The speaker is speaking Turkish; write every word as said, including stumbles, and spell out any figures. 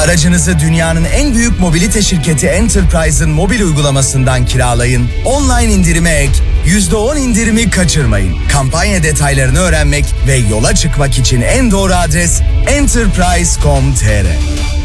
Aracınızı dünyanın en büyük mobilite şirketi Enterprise'ın mobil uygulamasından kiralayın, online indirime ek, yüzde on indirimi kaçırmayın. Kampanya detaylarını öğrenmek ve yola çıkmak için en doğru adres enterprise nokta com nokta tr.